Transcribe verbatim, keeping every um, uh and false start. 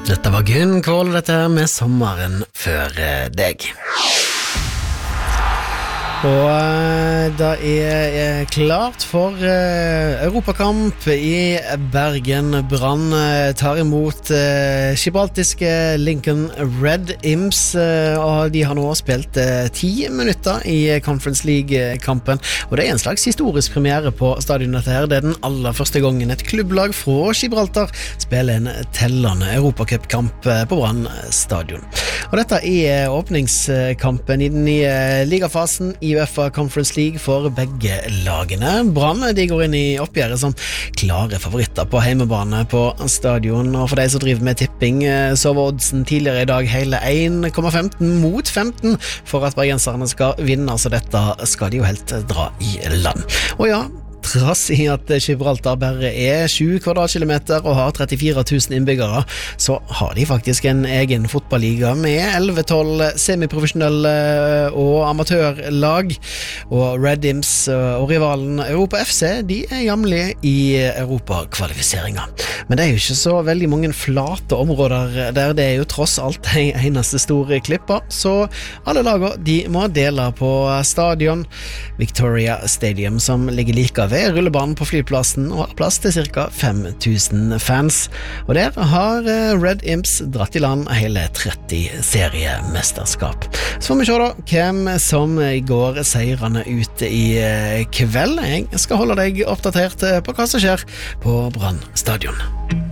Dette var Gunn Kål, dette her med sommeren før deg. Og da er klart for Europakamp i Bergen. Brann tar imot gibraltiske Lincoln Red Imps, og de har nå spilt ti minutter i Conference League-kampen, og det er en slags historisk premiere på stadionet her. Det er den aller første gangen et klubblag fra Gibraltar spiller en tellende Europacup-kamp på Brann stadion. Og dette er åpningskampen i den nye ligafasen i UEFA Conference League for begge lagene. Brann de går inn i oppgjøret som klare favoritter på heimebane på stadion, og for de som driver med tipping så var oddsen tidligere i dag hele en komma femten mot femten for at bergenserne skal vinne, så dette skal de jo helt dra i land. Og ja, trass i at Gibraltar bare er sju kvadratkilometer og har trettifire tusen innbyggere, så har de faktisk en egen fotballiga med elleve tolv semiprofesjonelle og amatørlag, og Red Imps og rivalen Europa F C, de er jamlige i Europakvalifiseringer. Men det er jo ikke så veldig mange flate områder der, det er jo tross alt en eneste store klipper, så alle lager de må dele på stadion Victoria Stadium, som ligger like ved rullebanen på flyplassen og har plass til cirka fem tusen fans. Og der har Red Imps dratt i land hele tretti seriemesterskap. Så får vi se da hvem som går seirende ut i kveld. Jeg skal holde deg oppdatert på hva som skjer på Brann stadion.